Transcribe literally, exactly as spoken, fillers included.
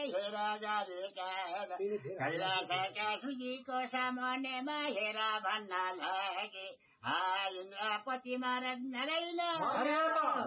हेर गरेका कैलाशका सुजीको सामान्यमा हेर भन्न लागे हा इन्द्रपति महाराज नारायण